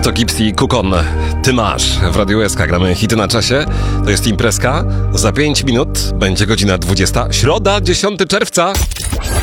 To Gipsy Kukon. Ty masz. W Radiu SK gramy hity na czasie. To jest imprezka. Za 5 minut będzie godzina 20. Środa, 10 czerwca.